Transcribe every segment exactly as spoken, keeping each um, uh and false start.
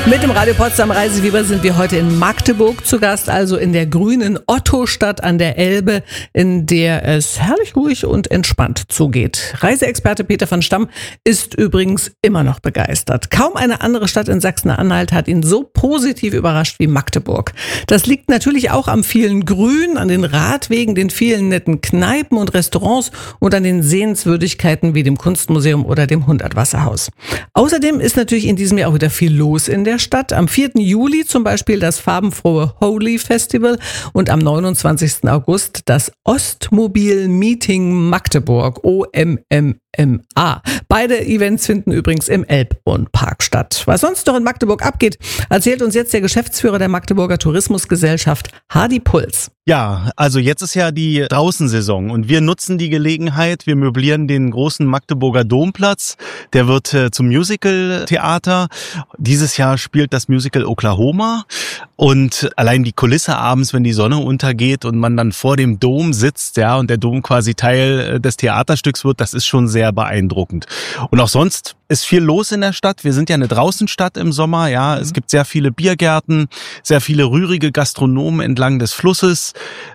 Mit dem Radio Potsdam Reisefieber sind wir heute in Magdeburg zu Gast, also in der grünen Ottostadt an der Elbe, in der es herrlich ruhig und entspannt zugeht. Reiseexperte Peter von Stamm ist übrigens immer noch begeistert. Kaum eine andere Stadt in Sachsen-Anhalt hat ihn so positiv überrascht wie Magdeburg. Das liegt natürlich auch am vielen Grün, an den Radwegen, den vielen netten Kneipen und Restaurants und an den Sehenswürdigkeiten wie dem Kunstmuseum oder dem Hundertwasserhaus. Außerdem ist natürlich in diesem Jahr auch wieder viel los in der Stadt. Am vierten Juli zum Beispiel das farbenfrohe Holy Festival und am neunundzwanzigsten August das Ostmobil Meeting Magdeburg, O M M M A. Beide Events finden übrigens im Elbbrunn-Park statt. Was sonst noch in Magdeburg abgeht, erzählt uns jetzt der Geschäftsführer der Magdeburger Tourismusgesellschaft, Hardy Puls. Ja, also jetzt ist ja die Draußensaison und wir nutzen die Gelegenheit. Wir möblieren den großen Magdeburger Domplatz. Der wird äh, zum Musical-Theater. Dieses Jahr spielt das Musical Oklahoma und allein die Kulisse abends, wenn die Sonne untergeht und man dann vor dem Dom sitzt, ja, und der Dom quasi Teil des Theaterstücks wird, das ist schon sehr beeindruckend. Und auch sonst ist viel los in der Stadt. Wir sind ja eine Draußenstadt im Sommer, ja. Es gibt sehr viele Biergärten, sehr viele rührige Gastronomen entlang des Flusses.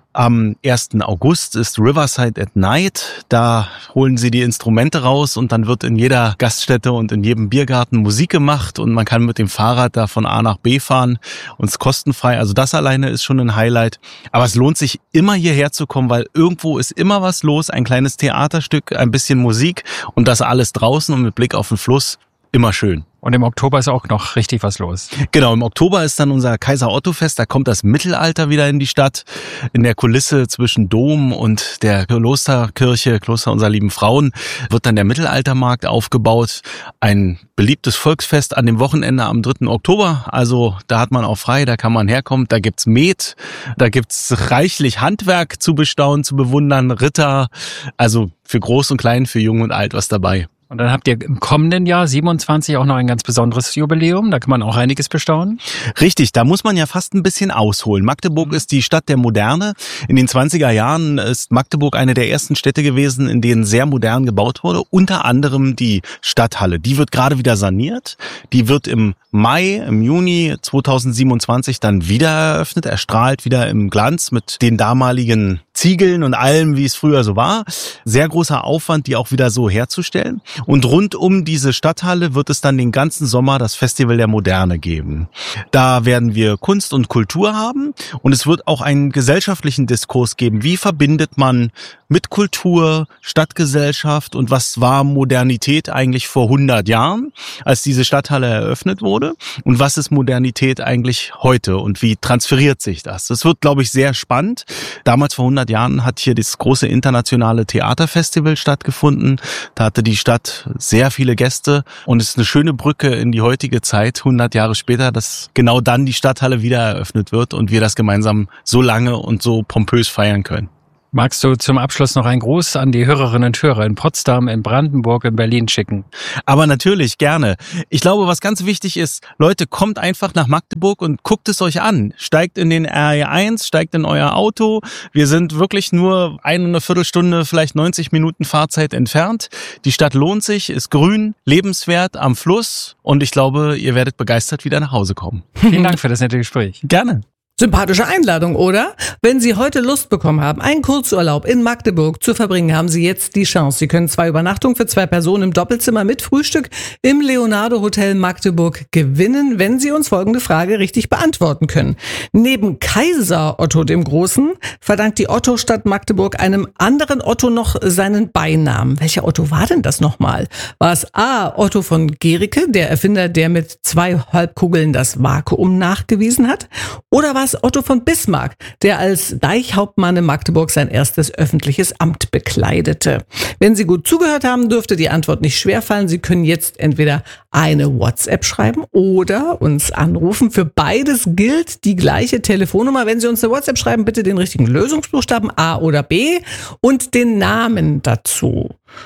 Am ersten August ist Riverside at Night. Da holen sie die Instrumente raus und dann wird in jeder Gaststätte und in jedem Biergarten Musik gemacht und man kann mit dem Fahrrad da von A nach B fahren und es kostenfrei. Also das alleine ist schon ein Highlight. Aber es lohnt sich immer hierher zu kommen, weil irgendwo ist immer was los. Ein kleines Theaterstück, ein bisschen Musik und das alles draußen und mit Blick auf den Fluss. Immer schön. Und im Oktober ist auch noch richtig was los. Genau, im Oktober ist dann unser Kaiser-Otto-Fest. Da kommt das Mittelalter wieder in die Stadt. In der Kulisse zwischen Dom und der Klosterkirche, Kloster unserer lieben Frauen, wird dann der Mittelaltermarkt aufgebaut. Ein beliebtes Volksfest an dem Wochenende am dritten Oktober. Also da hat man auch frei, da kann man herkommen. Da gibt's Met, da gibt's reichlich Handwerk zu bestaunen, zu bewundern, Ritter. Also für Groß und Klein, für Jung und Alt was dabei. Und dann habt ihr im kommenden Jahr siebenundzwanzig auch noch ein ganz besonderes Jubiläum. Da kann man auch einiges bestaunen. Richtig, da muss man ja fast ein bisschen ausholen. Magdeburg ist die Stadt der Moderne. In den zwanziger Jahren ist Magdeburg eine der ersten Städte gewesen, in denen sehr modern gebaut wurde. Unter anderem die Stadthalle. Die wird gerade wieder saniert. Die wird im Mai, im Juni zweitausendsiebenundzwanzig dann wieder eröffnet. Erstrahlt wieder im Glanz mit den damaligen Ziegeln und allem, wie es früher so war. Sehr großer Aufwand, die auch wieder so herzustellen. Und rund um diese Stadthalle wird es dann den ganzen Sommer das Festival der Moderne geben. Da werden wir Kunst und Kultur haben und es wird auch einen gesellschaftlichen Diskurs geben. Wie verbindet man mit Kultur, Stadtgesellschaft und was war Modernität eigentlich vor hundert Jahren, als diese Stadthalle eröffnet wurde? Und was ist Modernität eigentlich heute und wie transferiert sich das? Das wird, glaube ich, sehr spannend. Damals vor hundert Jahren hat hier das große internationale Theaterfestival stattgefunden. Da hatte die Stadt sehr viele Gäste und es ist eine schöne Brücke in die heutige Zeit, hundert Jahre später, dass genau dann die Stadthalle wieder eröffnet wird und wir das gemeinsam so lange und so pompös feiern können. Magst du zum Abschluss noch einen Gruß an die Hörerinnen und Hörer in Potsdam, in Brandenburg, in Berlin schicken? Aber natürlich, gerne. Ich glaube, was ganz wichtig ist, Leute, kommt einfach nach Magdeburg und guckt es euch an. Steigt in den R E eins, steigt in euer Auto. Wir sind wirklich nur eine Viertelstunde, vielleicht neunzig Minuten Fahrzeit entfernt. Die Stadt lohnt sich, ist grün, lebenswert, am Fluss und ich glaube, ihr werdet begeistert wieder nach Hause kommen. Vielen Dank für das nette Gespräch. Gerne. Sympathische Einladung, oder? Wenn Sie heute Lust bekommen haben, einen Kurzurlaub in Magdeburg zu verbringen, haben Sie jetzt die Chance. Sie können zwei Übernachtungen für zwei Personen im Doppelzimmer mit Frühstück im Leonardo Hotel Magdeburg gewinnen, wenn Sie uns folgende Frage richtig beantworten können. Neben Kaiser Otto dem Großen verdankt die Otto-Stadt Magdeburg einem anderen Otto noch seinen Beinamen. Welcher Otto war denn das nochmal? War es A. Otto von Guericke, der Erfinder, der mit zwei Halbkugeln das Vakuum nachgewiesen hat? Oder war es Otto von Bismarck, der als Deichhauptmann in Magdeburg sein erstes öffentliches Amt bekleidete? Wenn Sie gut zugehört haben, dürfte die Antwort nicht schwerfallen. Sie können jetzt entweder eine WhatsApp schreiben oder uns anrufen. Für beides gilt die gleiche Telefonnummer. Wenn Sie uns eine WhatsApp schreiben, bitte den richtigen Lösungsbuchstaben A oder B und den Namen dazu.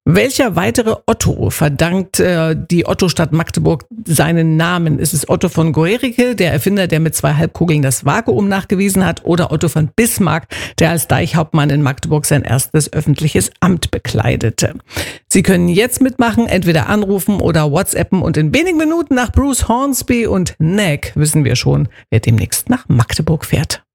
Welcher weitere Otto verdankt äh, die Otto-Stadt Magdeburg seinen Namen? Ist es Otto von Guericke, der Erfinder, der mit zwei Halbkugeln das Vakuum nachgewiesen hat, oder Otto von Bismarck, der als Deichhauptmann in Magdeburg sein erstes öffentliches Amt bekleidete? Sie können jetzt mitmachen, entweder anrufen oder WhatsAppen, und in wenigen Minuten nach Bruce Hornsby und Neck wissen wir schon, wer demnächst nach Magdeburg fährt.